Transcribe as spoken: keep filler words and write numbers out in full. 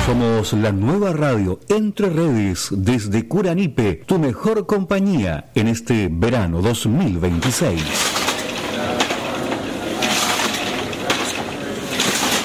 Somos la nueva radio Entre Redes desde Curanipe, tu mejor compañía en este verano dos mil veintiséis.